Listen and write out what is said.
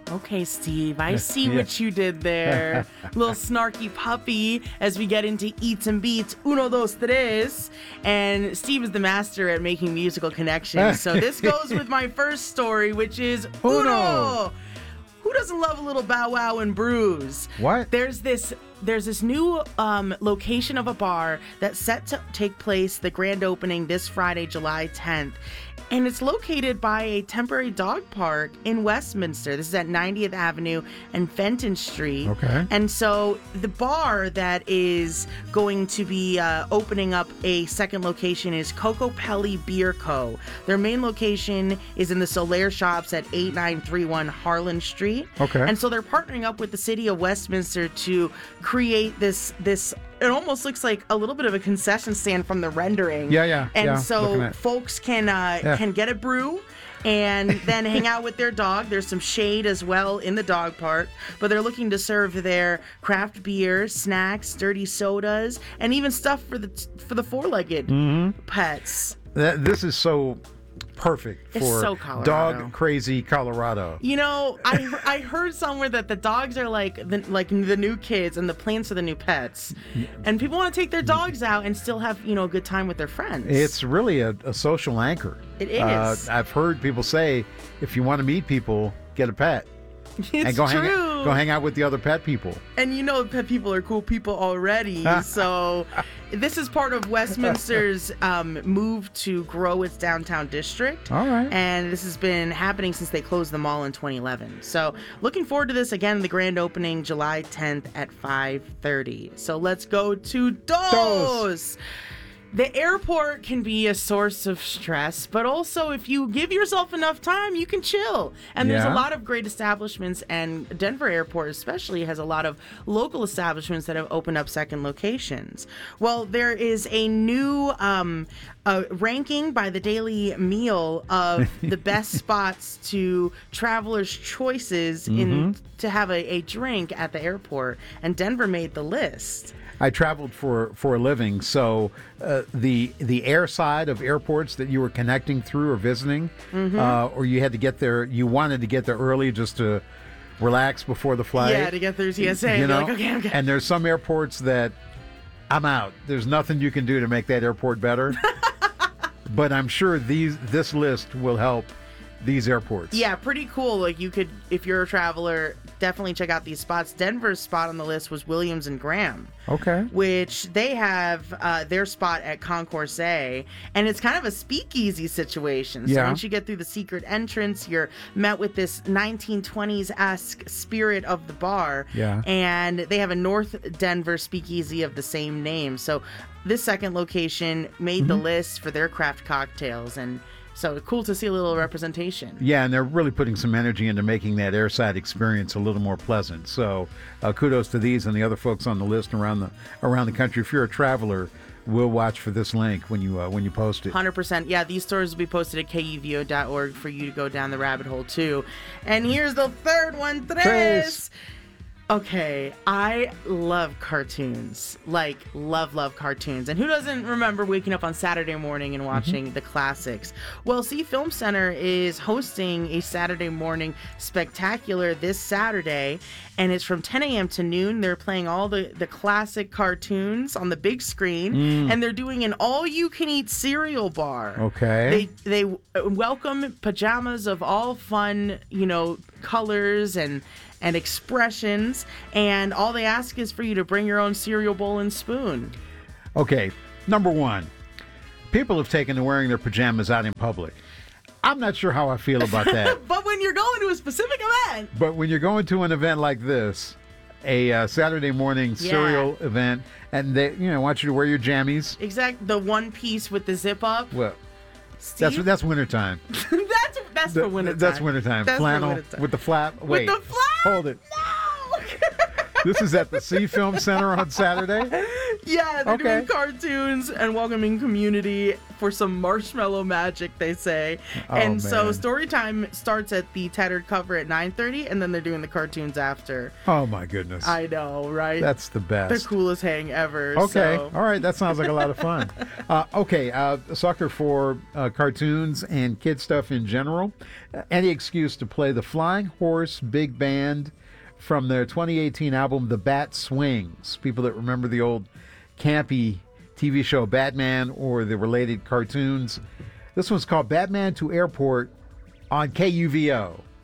Okay, Steve, I see what you did there. Little snarky puppy as we get into Eats and Beats, uno, dos, tres. And Steve is the master at making musical connections. So this goes with my first story, which is uno. Who doesn't love a little bow wow and bruise? What? There's this new location of a bar that's set to take place, the grand opening this Friday, July 10th. And it's located by a temporary dog park in Westminster. This is at 90th Avenue and Fenton Street. Okay. And so the bar that is going to be opening up a second location is Coco Pelli Beer Co. Their main location is in the Solaire Shops at 8931 Harlan Street. Okay. And so they're partnering up with the city of Westminster to create this it almost looks like a little bit of a concession stand from the rendering. Yeah. And so folks can get a brew and then hang out with their dog. There's some shade as well in the dog park, but they're looking to serve their craft beer, snacks, dirty sodas, and even stuff for the four-legged pets. This is so perfect for so Colorado. dog crazy Colorado. You know, I heard somewhere that the dogs are like the new kids and the plants are the new pets, and people want to take their dogs out and still have a good time with their friends. It's really a social anchor. It is. I've heard people say, if you want to meet people, get a pet. It's and true. Go hang out with the other pet people. And pet people are cool people already. So this is part of Westminster's move to grow its downtown district. All right. And this has been happening since they closed the mall in 2011. So looking forward to this again, the grand opening July 10th at 5:30. So let's go to Dos. The airport can be a source of stress, but also if you give yourself enough time, you can chill. And there's a lot of great establishments, and Denver Airport especially has a lot of local establishments that have opened up second locations. Well, there is a new ranking by the Daily Meal of the best spots to travelers' choices to have a drink at the airport, and Denver made the list. I traveled for a living, so the air side of airports that you were connecting through or visiting, or you had to get there, you wanted to get there early just to relax before the flight. Yeah, to get through TSA. You know? Like, okay. And there's some airports that I'm out. There's nothing you can do to make that airport better. But I'm sure this list will help these airports. Yeah, pretty cool. Like you could, if you're a traveler, definitely check out these spots. Denver's spot on the list was Williams and Graham. Okay. Which they have their spot at Concourse A, and it's kind of a speakeasy situation. So once you get through the secret entrance, you're met with this 1920s-esque spirit of the bar. Yeah. And they have a North Denver speakeasy of the same name. So this second location made the list for their craft cocktails, and so cool to see a little representation. Yeah, and they're really putting some energy into making that airside experience a little more pleasant. So kudos to these and the other folks on the list around the country. If you're a traveler, we'll watch for this link when you post it. 100%. Yeah, these stories will be posted at kuvo.org for you to go down the rabbit hole too. And here's the third one, Tres. Okay, I love cartoons. Like, love cartoons. And who doesn't remember waking up on Saturday morning and watching the classics? Well, See Film Center is hosting a Saturday morning spectacular this Saturday, and it's from 10 a.m. to noon. They're playing all the classic cartoons on the big screen, and they're doing an all-you-can-eat cereal bar. Okay. They welcome pajamas of all fun, colors and expressions, and all they ask is for you to bring your own cereal bowl and spoon. Okay, number one, people have taken to wearing their pajamas out in public. I'm not sure how I feel about that. But when you're going to a specific event. But when you're going to an event like this, a Saturday morning cereal event, and they want you to wear your jammies. Exactly, the one piece with the zip up. Well, Steve? that's wintertime. That's for wintertime. That's wintertime. Flannel with the flap. Wait, with the flap? hold it. No! This is at the See Film Center on Saturday? Yeah, they're Okay. doing cartoons and welcoming community for some marshmallow magic, they say. Oh, And so man. story time starts at the tattered cover at 9:30, and then they're doing the cartoons after. Oh my goodness. I know, right? That's the the best. coolest hang ever. Okay. So. All right. That sounds like a lot of fun. Sucker for cartoons and kid stuff in general. Any excuse to play the Flying Horse Big Band from their 2018 album, The Bat Swings. People that remember the old campy TV show Batman or the related cartoons. This one's called Batman to Airport on KUVO.